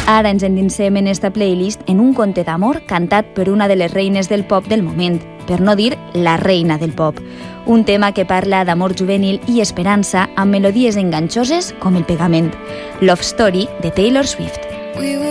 Ara ens endinsem en esta playlist en un conte d'amor cantat per una de les reines del pop del moment, per no dir la reina del pop. Un tema que parla d'amor juvenil i esperança amb melodies enganxoses com el pegament. Love Story, de Taylor Swift.